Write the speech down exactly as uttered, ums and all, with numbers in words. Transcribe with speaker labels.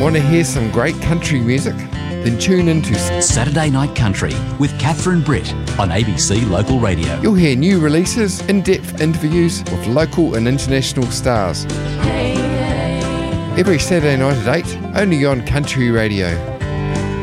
Speaker 1: Want to hear some great country music? Then tune into
Speaker 2: Saturday Night Country with Catherine Britt on A B C Local Radio.
Speaker 1: You'll hear new releases, in-depth interviews with local and international stars. Every Saturday night at eight, only on Country Radio.